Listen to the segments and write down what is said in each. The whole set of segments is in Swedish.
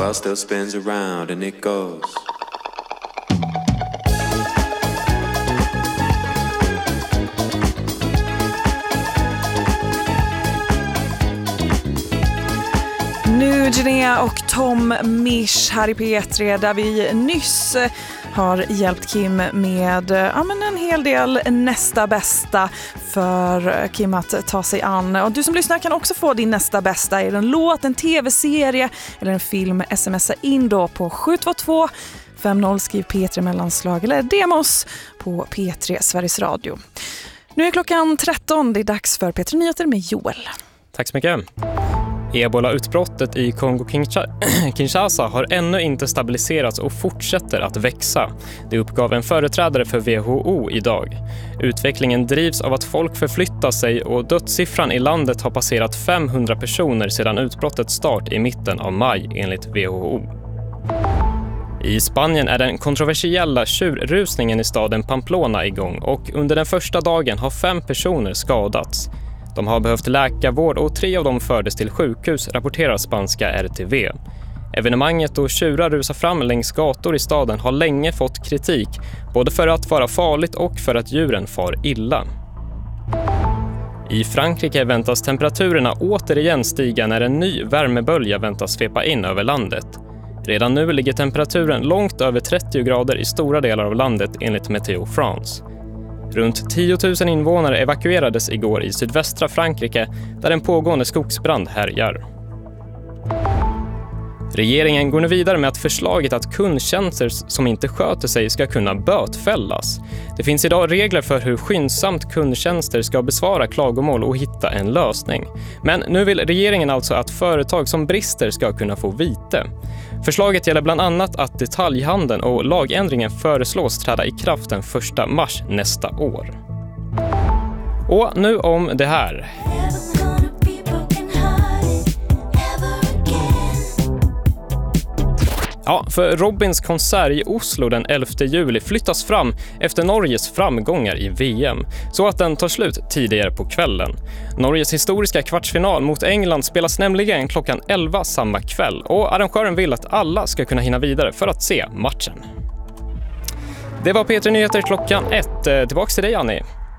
world still spins around and it goes. Nu Genea och Tom Misch här i P3 där vi nyss har hjälpt Kim med en hel del nästa bästa för Kim att ta sig an. Och du som lyssnar kan också få din nästa bästa. Är det en låt, en tv-serie eller en film? Smsa in då på 722 50, skriv P3 mellanslag eller demos på P3 Sveriges Radio. Nu är klockan 13, det är dags för P3 Nyheter med Joel. Tack så mycket. Ebola-utbrottet i Kongo-Kinshasa har ännu inte stabiliserats och fortsätter att växa. Det uppgav en företrädare för WHO idag. Utvecklingen drivs av att folk förflyttar sig och dödssiffran i landet har passerat 500 personer sedan utbrottets start i mitten av maj enligt WHO. I Spanien är den kontroversiella tjurrusningen i staden Pamplona igång och under den första dagen har 5 personer skadats. De har behövt läkarvård och 3 av dem fördes till sjukhus, rapporterar spanska RTV. Evenemanget då tjurar rusar fram längs gator i staden har länge fått kritik, både för att vara farligt och för att djuren far illa. I Frankrike väntas temperaturerna återigen stiga när en ny värmebölja väntas svepa in över landet. Redan nu ligger temperaturen långt över 30 grader i stora delar av landet enligt Meteo France. Runt 10 000 invånare evakuerades igår i sydvästra Frankrike där en pågående skogsbrand härjar. Regeringen går nu vidare med att förslaget att kundtjänster som inte sköter sig ska kunna bötfällas. Det finns idag regler för hur skyndsamt kundtjänster ska besvara klagomål och hitta en lösning. Men nu vill regeringen alltså att företag som brister ska kunna få vite. Förslaget gäller bland annat att detaljhandeln och lagändringen föreslås träda i kraft den 1 mars nästa år. Och nu om det här. Ja, för Robins konsert i Oslo den 11 juli flyttas fram efter Norges framgångar i VM, så att den tar slut tidigare på kvällen. Norges historiska kvartsfinal mot England spelas nämligen klockan 11 samma kväll och arrangören vill att alla ska kunna hinna vidare för att se matchen. Det var P3 Nyheter klockan 1. Tillbaks till dig, Annie.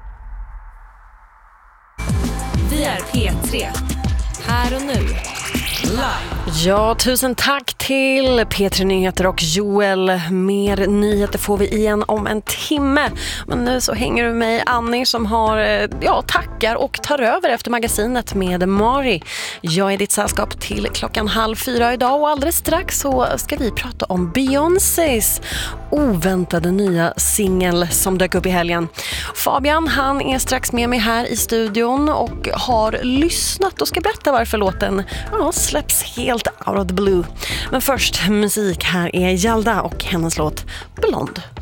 Vi är P3. Här och nu. Ja, tusen tack till P3 Nyheter och Joel. Mer nyheter får vi igen om en timme. Men nu så hänger du med mig, Annie, som har tackar och tar över efter magasinet med Mari. Jag är ditt sällskap till klockan 3:30 idag och alldeles strax så ska vi prata om Beyoncés oväntade nya singel som dök upp i helgen. Fabian, han är strax med mig här i studion och har lyssnat och ska berätta varför låten släpps helt out of the blue. Men först musik, här är Jalda och hennes låt Blond.